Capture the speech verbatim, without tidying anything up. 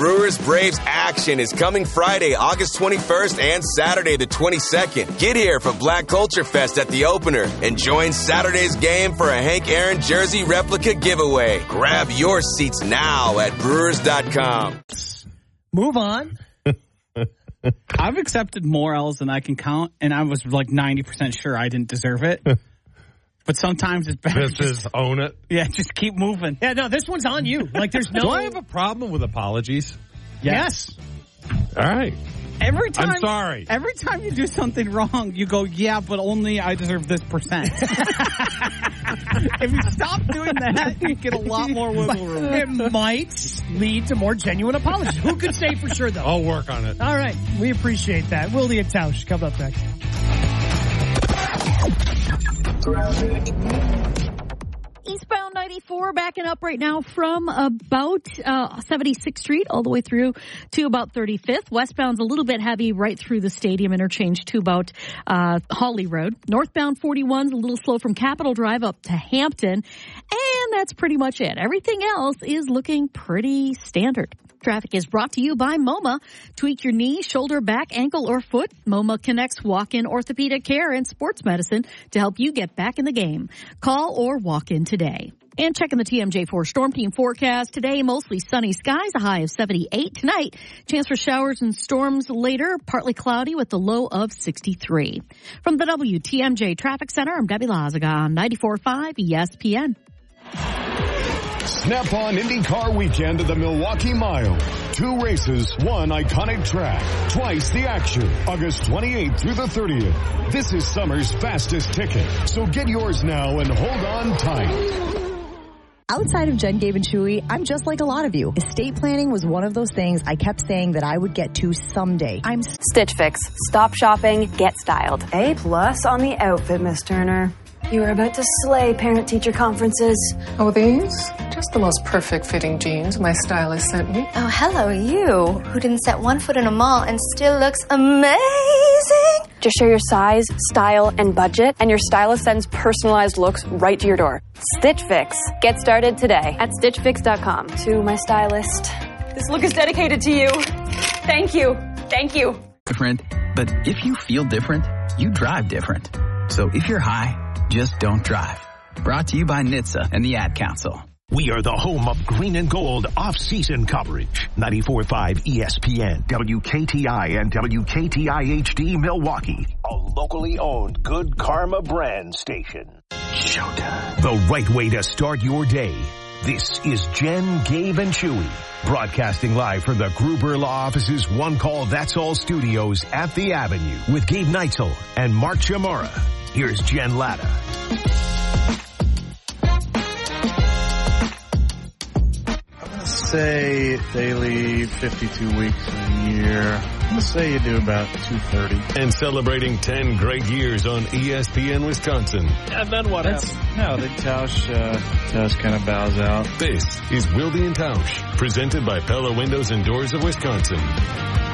Brewers Braves action is coming Friday, August twenty-first and Saturday the twenty-second. Get here for Black Culture Fest at the opener and join Saturday's game for a Hank Aaron jersey replica giveaway. Grab your seats now at brewers dot com. Move on. I've accepted more L's than I can count, and I was like ninety percent sure I didn't deserve it. But sometimes it's better. This is own it. Yeah, just keep moving. Yeah, no, this one's on you. Like, there's no. Do I have a problem with apologies? Yes. All right. Every time, I'm sorry. Every time you do something wrong, you go, yeah, but only I deserve this percent. If you stop doing that, you get a lot more wiggle room. It might lead to more genuine apologies. Who could say for sure, though? I'll work on it. All right. We appreciate that. Willie and Tausch come up next. Eastbound ninety-four backing up right now from about uh, seventy-sixth Street all the way through to about thirty-fifth. Westbound's a little bit heavy right through the stadium interchange to about uh, Hawley Road. Northbound forty-one's a little slow from Capitol Drive up to Hampton. And that's pretty much it. Everything else is looking pretty standard. Traffic is brought to you by MoMA. Tweak your knee, shoulder, back, ankle, or foot. MoMA connects walk-in orthopedic care and sports medicine to help you get back in the game. Call or walk in today. And checking the T M J four Storm Team forecast. Today, mostly sunny skies, a high of seventy-eight. Tonight, chance for showers and storms later, partly cloudy with the low of sixty-three. From the W T M J Traffic Center, I'm Debbie Lazaga on ninety-four point five E S P N. Snap-on IndyCar weekend at the Milwaukee Mile. Two races, one iconic track. Twice the action. August twenty-eighth through the thirtieth. This is summer's fastest ticket. So get yours now and hold on tight. Outside of Jen, Gabe, and Chewy, I'm just like a lot of you. Estate planning was one of those things I kept saying that I would get to someday. I'm Stitch Fix. Stop shopping, get styled. A plus on the outfit, Miss Turner. You were about to slay parent-teacher conferences. Oh, these? Just the most perfect fitting jeans my stylist sent me. Oh, hello, you, who didn't set one foot in a mall and still looks amazing. Just share your size, style, and budget, and your stylist sends personalized looks right to your door. Stitch Fix. Get started today at stitch fix dot com. To my stylist, this look is dedicated to you. Thank you. Thank you. Different, but if you feel different, you drive different. So if you're high, just don't drive. Brought to you by N H T S A and the Ad Council. We are the home of green and gold off-season coverage. ninety-four point five E S P N, W K T I, and W K T I H D Milwaukee. A locally owned Good Karma brand station. Showtime. The right way to start your day. This is Jen, Gabe, and Chewy. Broadcasting live from the Gruber Law Office's One Call That's All studios at the Avenue with Gabe Neitzel and Mark Chamora. Here's Jen Latta. I'm going to say daily fifty-two weeks in a year. I'm going to say you do about two thirty. And celebrating ten great years on E S P N Wisconsin. And then what happens? No, then Tausch, uh, Tausch kind of bows out. This is Wilde and Tausch, presented by Pella Windows and Doors of Wisconsin.